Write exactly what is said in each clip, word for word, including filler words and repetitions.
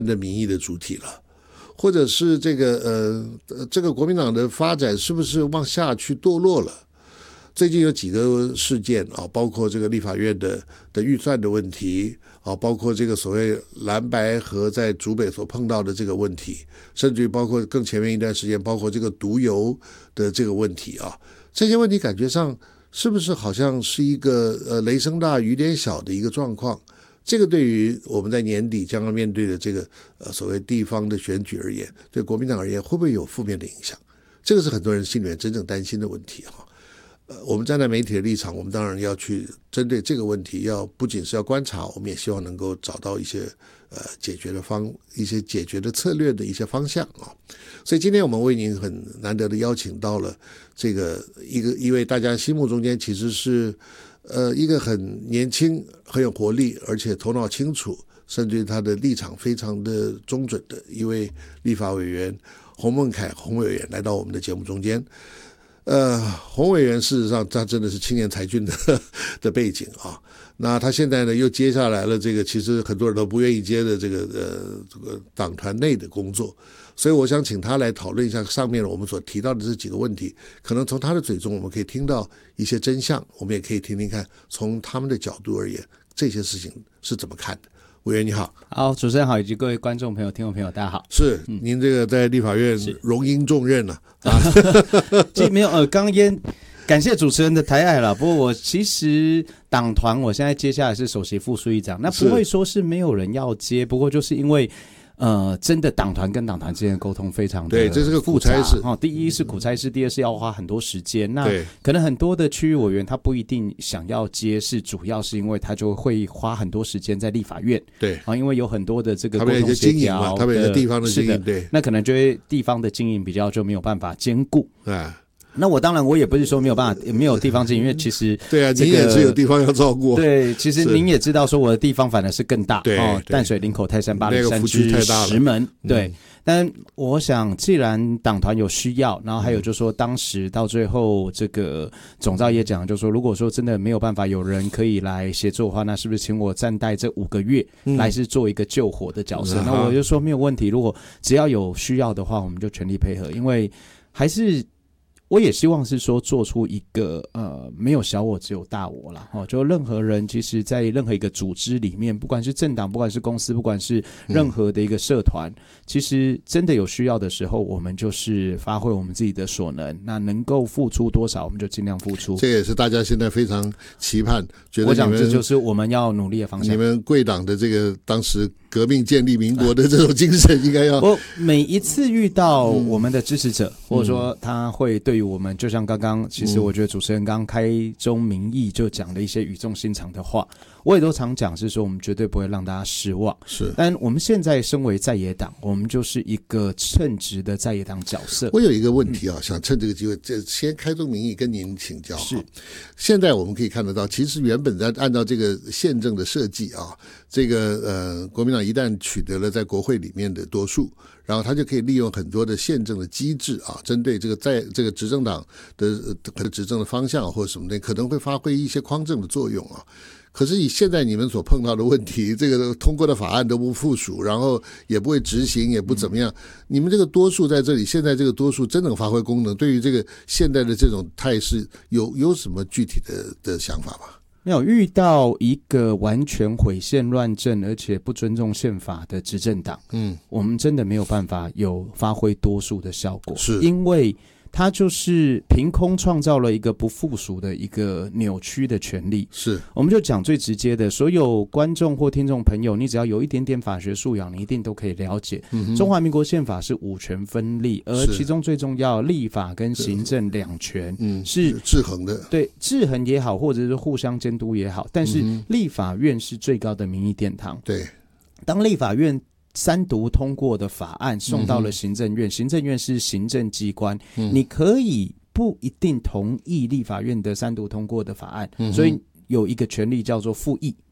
的民意的主体了，或者是这个呃这个国民党的发展是不是往下去堕落了？最近有几个事件啊，包括这个立法院的的预算的问题啊，包括这个所谓蓝白合在竹北所碰到的这个问题，甚至于包括更前面一段时间，包括这个毒油的这个问题啊，这些问题感觉上是不是好像是一个呃雷声大雨点小的一个状况？这个对于我们在年底将要面对的这个呃所谓地方的选举而言，对国民党而言会不会有负面的影响？这个是很多人心里面真正担心的问题哈。呃，我们站在媒体的立场，我们当然要去针对这个问题，要不仅是要观察，我们也希望能够找到一些呃解决的方一些解决的策略的一些方向啊。所以今天我们为您很难得的邀请到了这个一个一位大家心目中间其实是呃一个很年轻、很有活力，而且头脑清楚，甚至于他的立场非常的中准的一位立法委员洪孟凯洪委员来到我们的节目中间。呃，洪委员事实上他真的是青年才俊的的背景啊。那他现在呢又接下来了这个其实很多人都不愿意接的这个呃这个党团内的工作，所以我想请他来讨论一下上面我们所提到的这几个问题，可能从他的嘴中我们可以听到一些真相，我们也可以听听看从他们的角度而言这些事情是怎么看的。委员你好。 好，主持人好，以及各位观众朋友、听众朋友，大家好。 是，嗯、您这个在立法院荣膺重任了啊。 其实没有呃，刚烟，感谢主持人的抬爱了。不过我其实党团，我现在接下来是首席副书记长，那不会说是没有人要接，不过就是因为。呃，真的党团跟党团之间的沟通非常的对，这是个苦差事、 哦、第一是苦差事，第二是要花很多时间。那可能很多的区域委员他不一定想要接，是主要是因为他就会花很多时间在立法院。 对啊、 哦，因为有很多的这个沟通协调，他们有一个地方的经营，对， 那可能就会地方的经营比较就没有办法兼顾。 啊。 那我当然我也不是说没有办法没有地方经营，因为其实、这个、 对啊，您也是有地方要照顾。 对，其实您也知道说我的地方反而是更大， 对， 哦，淡水、林口、泰山、八里山之石门，对。嗯，但我想既然党团有需要，然后还有就是说当时到最后这个总召也讲，就是说如果说真的没有办法有人可以来协助的话，那是不是请我暂代这五个月来是做一个救火的角色、嗯、那我就说没有问题，如果只要有需要的话我们就全力配合，因为还是我也希望是说做出一个呃没有小我只有大我啦，哦，就任何人其实在任何一个组织里面，不管是政党，不管是公司，不管是任何的一个社团、嗯、其实真的有需要的时候我们就是发挥我们自己的所能，那能够付出多少我们就尽量付出， 这也是大家现在非常期盼，觉得我想这就是我们要努力的方向。 你们贵党的这个当时革命建立民国的这种精神应该要、 啊、我每一次遇到我们的支持者、嗯、或者说他会对于我们就像刚刚其实我觉得主持人刚刚开宗明义就讲了一些语重心长的话，我也都常讲是说我们绝对不会让大家失望， 是， 但我们现在身为在野党，我们就是一个称职的在野党角色。 我有一个问题啊、嗯、想趁这个机会先开宗明义跟您请教。是，现在我们可以看得到其实原本在按照这个宪政的设计啊，这个呃国民党一旦取得了在国会里面的多数，然后他就可以利用很多的宪政的机制啊，针对这个在这个执政党的可能执政的方向或者什么的，可能会发挥一些匡正的作用啊。可是以现在你们所碰到的问题，这个通过的法案都不附属，然后也不会执行，也不怎么样，你们这个多数在这里，现在这个多数真能发挥功能，对于这个现在的这种态势有有什么具体的的想法吗？ 没有，遇到一个完全毁宪乱政而且不尊重宪法的执政党，嗯，我们真的没有办法有发挥多数的效果，是因为他就是凭空创造了一个不附属的一个扭曲的权利。是，我们就讲最直接的，所有观众或听众朋友，你只要有一点点法学素养，你一定都可以了解、嗯、中华民国宪法是五权分立，而其中最重要立法跟行政两权嗯是制衡的， 对，制衡也好或者是互相监督也好，但是立法院是最高的民意殿堂。对，当立法院三读通过的法案送到了行政院、嗯、行政院是行政机关、嗯、你可以不一定同意立法院的三读通过的法案、嗯、所以有一个权利叫做复议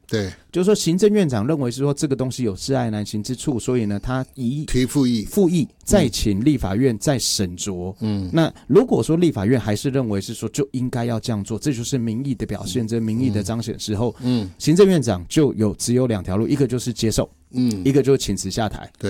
对， 就是说行政院长认为是说这个东西有窒碍难行之处，所以呢，他移提复议， 复议再请立法院再审酌。嗯，那如果说立法院还是认为是说就应该要这样做，这就是民意的表现，这民意的彰显时候，嗯，行政院长就有只有两条路，一个就是接受，嗯，一个就是请辞下台。